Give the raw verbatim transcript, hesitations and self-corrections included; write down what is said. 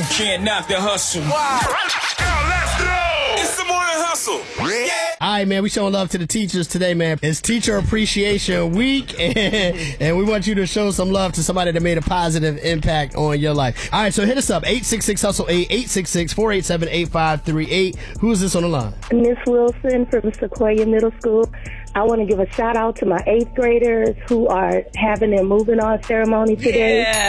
can't knock the hustle. Wow. Let's go. It's the morning hustle. Yeah. All right, man, we showing love to the teachers today, man. It's Teacher Appreciation Week, and, and we want you to show some love to somebody that made a positive impact on your life. All right, so hit us up, eight six six, hustle eight, eight six six, four eight seven, eight five three eight. Who is this on the line? Miss Wilson from Sequoia Middle School. I want to give a shout out to my eighth graders who are having their moving on ceremony today. Yeah.